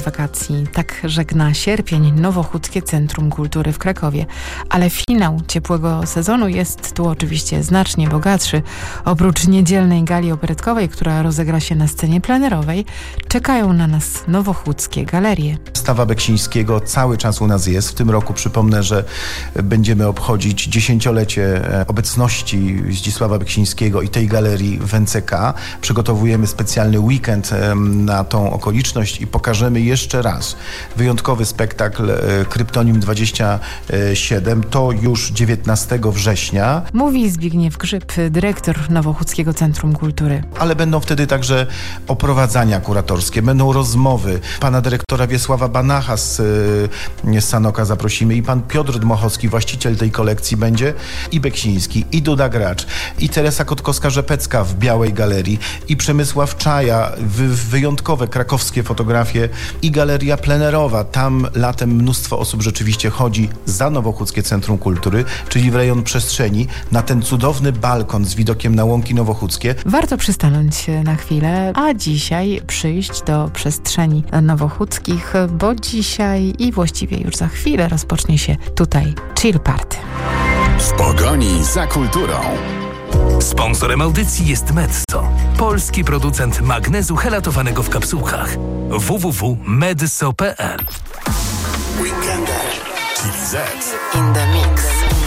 wakacji. Tak żegna sierpień Nowochódzkie Centrum Kultury w Krakowie. Ale finał ciepłego sezonu jest tu oczywiście znacznie bogatszy. Oprócz niedzielnej gali operetkowej, która rozegra się na scenie plenerowej, czekają na nas nowochódzkie galerie. Wystawa Beksińskiego cały czas u nas jest. W tym roku przypomnę, że będziemy obchodzić 10-lecie obecności Zdzisława Beksińskiego i tej galerii w NCK. Przygotowujemy specjalny weekend na tą okoliczność i pokażemy jeszcze raz wyjątkowy spektakl Kryptonim 27. To już 19 września. Mówi Zbigniew Grzyb, dyrektor Nowochódzkiego Centrum Kultury. Ale będą wtedy także oprowadzania kuratorskie, będą rozmowy. Pana dyrektora Wiesława Banacha z Sanoka zaprosimy i pan Piotr Dmochowski, właściciel tej kolekcji będzie, i Beksiński, i Duda Gracz, i Teresa Kotkowska-Rzepecka w Białej Galerii, i Przemysław Czaja, wyjątkowe krakowskie fotografie, i galeria plenerowa. Tam latem mnóstwo osób rzeczywiście chodzi za Nowochódzkie Centrum Kultury, czyli w rejon przestrzeni, na ten cudowny balkon z widokiem na łąki nowochódzkie. Warto przystanąć na chwilę, a dzisiaj przyjść do przestrzeni nowochódzkich, bo dzisiaj i właściwie już za chwilę rozpocznie się tutaj Chill Party. W pogoni za kulturą. Sponsorem audycji jest Medzo, polski producent magnezu helatowanego w kapsułkach. www.medso.pl. Weekender. TVZ. In the mix.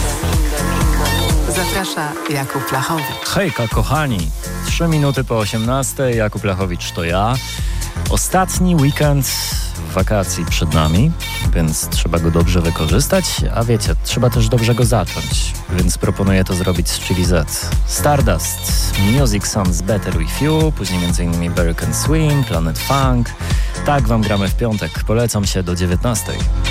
Zaprasza Jakub Lachowicz. Hejka kochani, 3 minuty po 18, Jakub Lachowicz to ja. Ostatni weekend wakacji przed nami, więc trzeba go dobrze wykorzystać, a wiecie, trzeba też dobrze go zacząć, więc proponuję to zrobić z Chili Z. Stardust, Music Sounds Better With You, później m.in. American Swing, Planet Funk. Tak wam gramy w piątek, polecam się do 19.